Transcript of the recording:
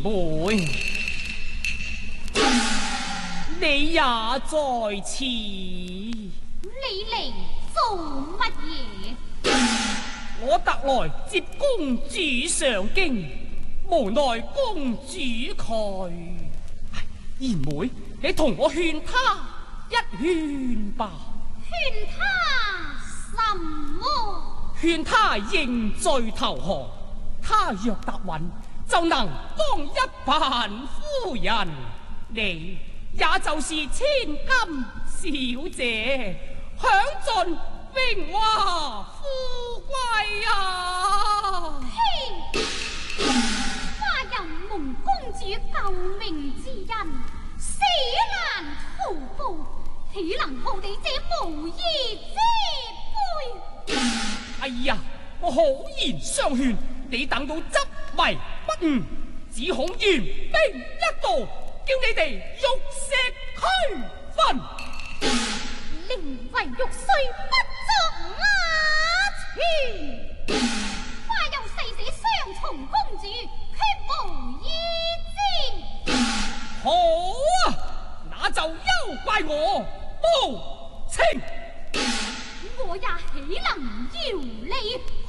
妹，你也在此。 你嚟做乜嘢？ 我特來接公主上京，無奈公主佢。賢妹，你同我勸他一勸吧。 勸他什麼？ 勸他認罪投降，他若答允，就能當一扮夫人，你也就是千金小姐，享盡榮華富貴啊！ 嘿，花有蒙公主救命之恩，死難逃報，豈能抱你這無義之輩？ 哎呀，我好言相勸，你等到執迷不悟，只恐援兵一到，叫你哋玉石俱焚。 寧為玉碎不作啊！花有誓死雙重公主，卻無依之。 好啊，那就休怪我無情。 我也豈能饒你？